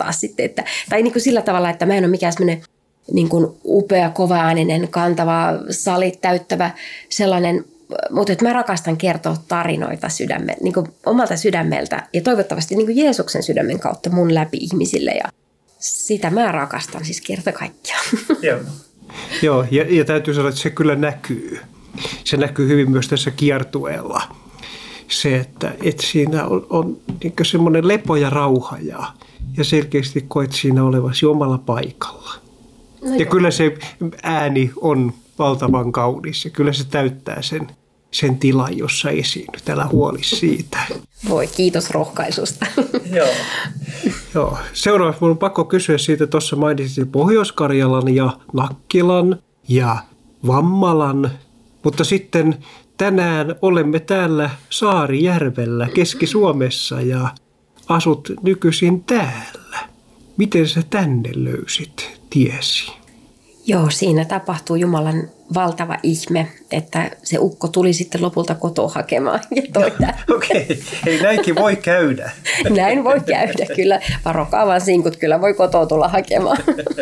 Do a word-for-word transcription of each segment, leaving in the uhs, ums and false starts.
rakastaa sitten. Että, tai niin kuin sillä tavalla, että mä en ole mikään semmoinen niin kuin upea, kovaääninen, kantava, salit täyttävä sellainen, mutta että mä rakastan kertoa tarinoita sydäme, niin kuin omalta sydämeltä ja toivottavasti niin kuin Jeesuksen sydämen kautta mun läpi ihmisille ja sitä mä rakastan siis kerta kaikkiaan. Joo, Joo ja, ja täytyy sanoa, että se kyllä näkyy. Se näkyy hyvin myös tässä kiertueella. Se, että, että siinä on, on niin semmoinen lepo ja rauha ja, ja selkeästi koet siinä olevasi omalla paikalla. No ja joo. Kyllä se ääni on valtavan kaunis ja kyllä se täyttää sen, sen tilan, jossa esiinnyt. Älä huoli siitä. Voi, kiitos rohkaisusta. Joo. Joo. Seuraavaksi minun on pakko kysyä siitä, tuossa mainitsin Pohjois-Karjalan ja Nakkilan ja Vammalan, mutta sitten tänään olemme täällä Saarijärvellä Keski-Suomessa ja asut nykyisin täällä. Miten sä tänne löysit tiesi? Joo, siinä tapahtuu Jumalan valtava ihme, että se ukko tuli sitten lopulta kotoa hakemaan ja toi tänne. Okei, okay. Eli näinkin voi käydä. Näin voi käydä, kyllä. Varokaa vaan sinkut, kyllä voi kotoa tulla hakemaan.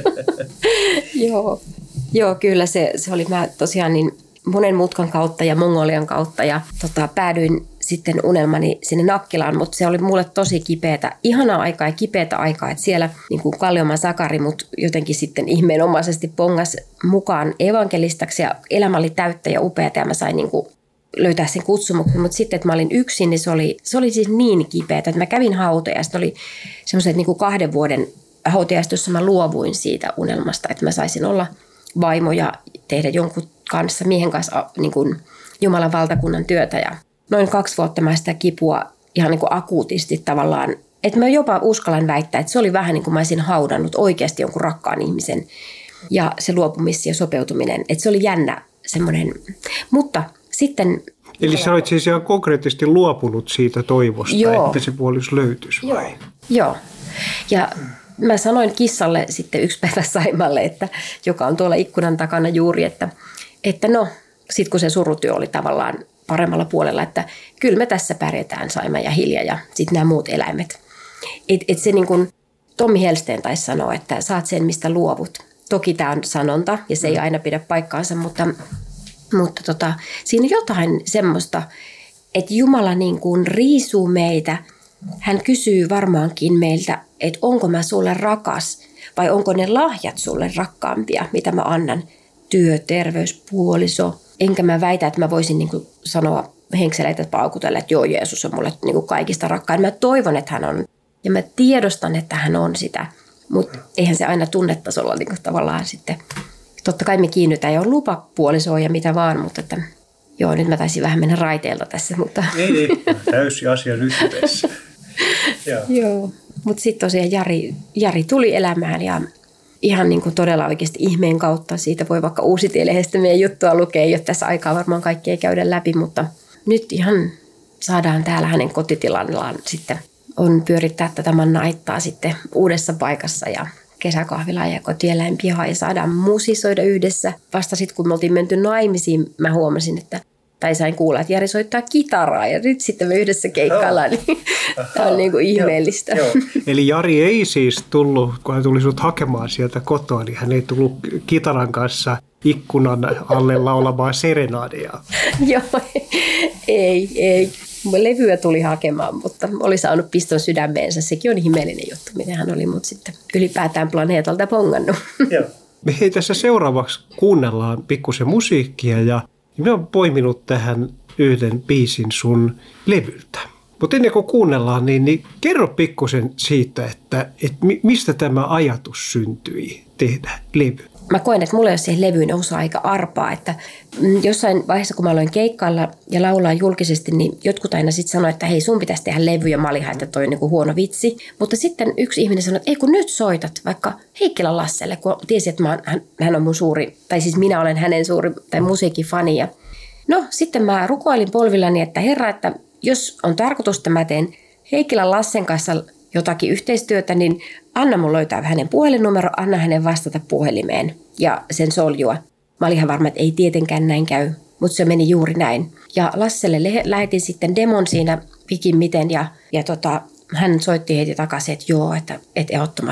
Joo. Joo, kyllä se, se oli mä tosiaan niin monen mutkan kautta ja Mongolian kautta ja tota, päädyin sitten unelmani sinne Nakkilaan, mutta se oli mulle tosi kipeätä, ihanaa aikaa ja kipeätä aikaa, että siellä niin kuin Kalliomaan Sakari mut jotenkin sitten ihmeenomaisesti pongas mukaan evankelistaksi ja elämä oli täyttä ja upeata ja mä sain niin kuin löytää sen kutsumuksen, mutta sitten, että mä olin yksin, niin se oli, se oli siis niin kipeätä, että mä kävin hautajasta, oli semmoiset niin kuin kahden vuoden hautajasta, jossa mä luovuin siitä unelmasta, että mä saisin olla vaimo ja tehdä jonkun kanssa, miehen kanssa niin kuin Jumalan valtakunnan työtä ja noin kaksi vuotta mä sitä kipua ihan niin kuin akuutisti tavallaan, että mä jopa uskallan väittää, että se oli vähän niin kuin mä olisin haudannut oikeasti jonkun rakkaan ihmisen ja se luopumis ja sopeutuminen, että se oli jännä semmoinen, mutta sitten... Eli sä olit siis ihan konkreettisesti luopunut siitä toivosta, Joo. että se puolis löytyisi vai? Joo. Joo, ja mä sanoin kissalle sitten yksi päivä Saimalle, että, joka on tuolla ikkunan takana juuri, että, että no, sit kun se surutyö oli tavallaan paremmalla puolella, että kyllä me tässä pärjätään Saima ja Hilja ja sitten nämä muut eläimet. Että et se niin kuin Tommi Helsteen taisi sanoa, että saat sen mistä luovut. Toki tämä on sanonta ja se ei aina pidä paikkaansa, mutta, mutta tota, siinä on jotain semmoista, että Jumala niin kuin riisuu meitä. Hän kysyy varmaankin meiltä, että onko mä sulle rakas vai onko ne lahjat sulle rakkaampia, mitä mä annan. Työ, terveys, puoliso. Enkä mä väitä, että mä voisin niin kuin sanoa henkseleitä paukutella, että joo, Jeesus on mulle niin kuin kaikista rakkain. Mä toivon, että hän on. Ja mä tiedostan, että hän on sitä. Mutta eihän se aina tunnetasolla niin kuin tavallaan sitten. Totta kai me kiinnytään jo lupapuolisoon ja mitä vaan, mutta että, joo, nyt mä taisin vähän mennä raiteilta tässä. Mutta. Ei, ei. Täysi asia nyt tässä. Joo. Joo. Mutta sitten tosiaan Jari, Jari tuli elämään ja ihan niin kuin todella oikeasti ihmeen kautta. Siitä voi vaikka Uusitielehdestä meidän juttua lukea. Ei ole tässä aikaa varmaan kaikkea käydä läpi, mutta nyt ihan saadaan täällä hänen kotitilallaan sitten on pyörittää tätä manna-aittaa sitten uudessa paikassa ja kesäkahvilaa ja kotieläinpihaa ja saadaan musisoida yhdessä. Vasta sitten kun me oltiin menty naimisiin, mä huomasin, että tai sain kuulla, että Jari soittaa kitaraa ja nyt sitten me yhdessä keikkaillaan, niin tämä on niin kuin ihmeellistä. Joo, joo. Eli Jari ei siis tullut, kun hän tuli sut hakemaan sieltä kotoa, niin hän ei tullut kitaran kanssa ikkunan alle laulamaan serenaadia. Joo, ei, ei. Levyä tuli hakemaan, mutta oli saanut piston sydämeensä. Sekin on ihmeellinen juttu, miten hän oli mut sitten ylipäätään planeetalta pongannut. Joo. Me hei tässä seuraavaksi kuunnellaan pikkusen musiikkia ja minä olen poiminut tähän yhden biisin sun levyltä. Mutta ennen kuin kuunnellaan, niin, niin kerro pikkusen siitä, että, että mistä tämä ajatus syntyi tehdä levy. Mä koen, että mulla ei ole siihen levyyn osa aika arpaa, että jossain vaiheessa, kun mä aloin keikkailla ja laulaa julkisesti, niin jotkut aina sitten sanoivat, että hei, sun pitäisi tehdä levy, ja mä olin, että toi on niin kuin huono vitsi. Mutta sitten yksi ihminen sanoi, että ei kun nyt soitat vaikka Heikkilän Lasselle, kun tiesi, että mä oon, hän, hän on mun suuri, tai siis minä olen hänen suuri tai musiikkifani. Ja no sitten mä rukoilin polvillani, että herra, että jos on tarkoitus, että mä teen Heikkilän Lassen kanssa jotakin yhteistyötä, niin anna mun löytää hänen puhelinnumero, anna hänen vastata puhelimeen ja sen soljua. Mä olin ihan varma, että ei tietenkään näin käy, mutta se meni juuri näin. Ja Lasselle lähetin sitten demon siinä pikin miten ja, ja tota, hän soitti heti takaisin, että joo, että, että ehdottomasti